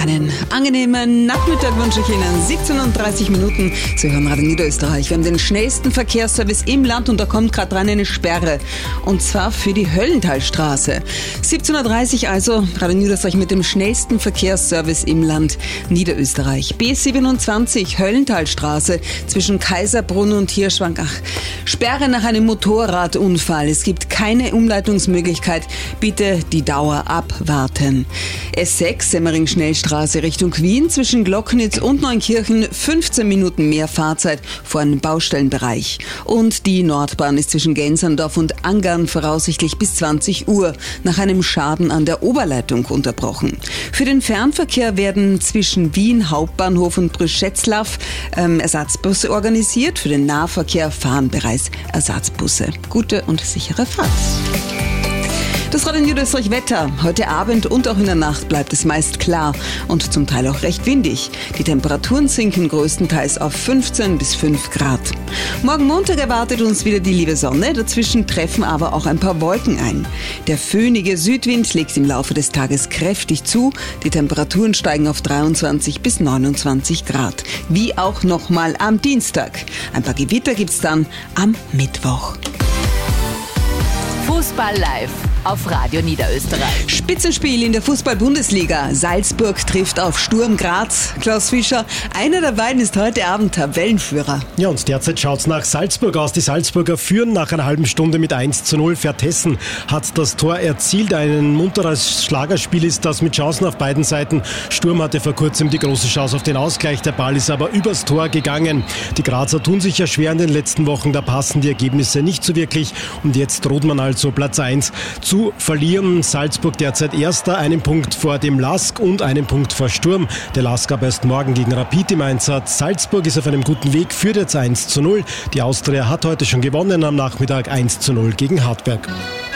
Einen angenehmen Nachmittag wünsche ich Ihnen. 17:30 Minuten. Sie hören Radio Niederösterreich. Wir haben den schnellsten Verkehrsservice im Land und da kommt gerade rein eine Sperre. Und zwar für die Höllentalstraße. 17:30 also Radio Niederösterreich mit dem schnellsten Verkehrsservice im Land Niederösterreich. B27 Höllentalstraße zwischen Kaiserbrunn und Hirschwang. Sperre nach einem Motorradunfall. Es gibt keine Umleitungsmöglichkeit. Bitte die Dauer abwarten. S6 Semmering-Schnellstraße Richtung Wien zwischen Glocknitz und Neunkirchen 15 Minuten mehr Fahrzeit vor einem Baustellenbereich. Und die Nordbahn ist zwischen Gänserndorf und Angern voraussichtlich bis 20 Uhr nach einem Schaden an der Oberleitung unterbrochen. Für den Fernverkehr werden zwischen Wien Hauptbahnhof und Brzeslaw Ersatzbusse organisiert. Für den Nahverkehr fahren bereits Ersatzbusse. Gute und sichere Fahrt. Das Radio Niederösterreich Wetter. Heute Abend und auch in der Nacht bleibt es meist klar und zum Teil auch recht windig. Die Temperaturen sinken größtenteils auf 15 bis 5 Grad. Morgen Montag erwartet uns wieder die liebe Sonne, dazwischen treffen aber auch ein paar Wolken ein. Der föhnige Südwind legt im Laufe des Tages kräftig zu. Die Temperaturen steigen auf 23 bis 29 Grad. Wie auch nochmal am Dienstag. Ein paar Gewitter gibt's dann am Mittwoch. Fußball live auf Radio Niederösterreich. Spitzenspiel in der Fußball-Bundesliga. Salzburg trifft auf Sturm Graz. Klaus Fischer, einer der beiden ist heute Abend Tabellenführer. Ja, und derzeit schaut's nach Salzburg aus. Die Salzburger führen nach einer halben Stunde mit 1:0. Vertessen hat das Tor erzielt. Ein munteres Schlagerspiel ist das mit Chancen auf beiden Seiten. Sturm hatte vor kurzem die große Chance auf den Ausgleich. Der Ball ist aber übers Tor gegangen. Die Grazer tun sich ja schwer in den letzten Wochen. Da passen die Ergebnisse nicht so wirklich. Und jetzt droht man also Platz 1 zu verlieren. Salzburg derzeit Erster, einen Punkt vor dem LASK und einen Punkt vor Sturm. Der LASK aber erst morgen gegen Rapid im Einsatz. Salzburg ist auf einem guten Weg, führt jetzt 1:0. Die Austria hat heute schon gewonnen am Nachmittag 1:0 gegen Hartberg.